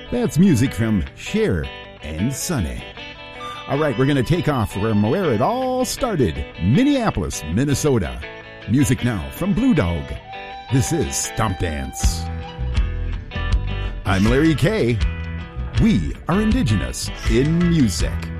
That's music from Cher and Sonny. All right, we're going to take off from where it all started, Minneapolis, Minnesota. Music now from Blue Dog. This is Stomp Dance. I'm Larry Kay. We are indigenous in music.